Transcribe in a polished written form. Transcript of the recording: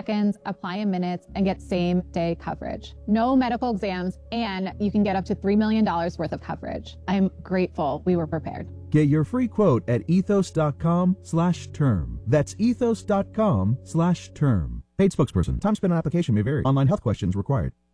seconds, apply in minutes, and get same-day coverage. No medical exams, and you can get up to $3 million worth of coverage. I'm grateful we were prepared. Get your free quote at ethos.com/term. That's ethos.com/term. Paid spokesperson. Time spent on application may vary. Online health questions required.